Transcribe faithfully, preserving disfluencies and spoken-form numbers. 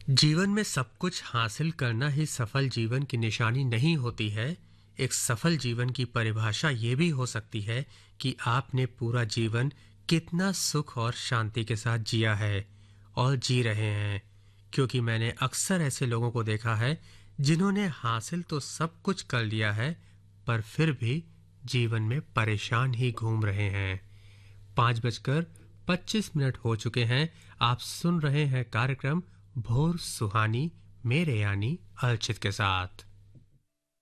जीवन में सब कुछ हासिल करना ही सफल जीवन की निशानी नहीं होती है। एक सफल जीवन की परिभाषा ये भी हो सकती है कि आपने पूरा जीवन कितना सुख और शांति के साथ जिया है और जी रहे हैं। क्योंकि मैंने अक्सर ऐसे लोगों को देखा है जिन्होंने हासिल तो सब कुछ कर लिया है, पर फिर भी जीवन में परेशान ही घूम रहे हैं। पाँच बजकर पच्चीस मिनट हो चुके हैं। आप सुन रहे हैं कार्यक्रम भोर सुहानी मेरे यानी अर्चित के साथ।